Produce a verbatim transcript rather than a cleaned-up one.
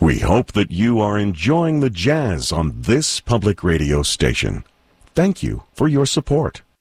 We hope that you are enjoying the jazz on this public radio station. Thank you for your support.